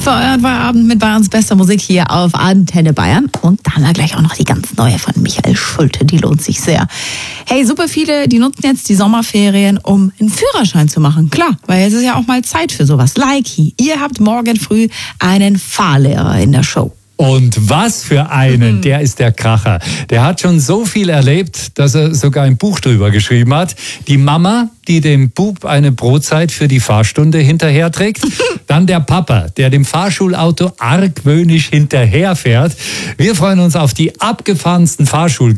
für euren Feierabend mit Bayerns bester Musik hier auf Antenne Bayern. Und da haben wir gleich auch noch die ganz neue von Michael Schulte, die lohnt sich sehr. Hey, super viele, die nutzen jetzt die Sommerferien, um einen Führerschein zu machen. Klar, weil es ist ja auch mal Zeit für sowas. Likey, ihr habt morgen früh einen Fahrlehrer in der Show. Und was für einen, der ist der Kracher. Der hat schon so viel erlebt, dass er sogar ein Buch drüber geschrieben hat. Die Mama, die dem Bub eine Brotzeit für die Fahrstunde hinterherträgt. Dann der Papa, der dem Fahrschulauto argwöhnisch hinterherfährt. Wir freuen uns auf die abgefahrensten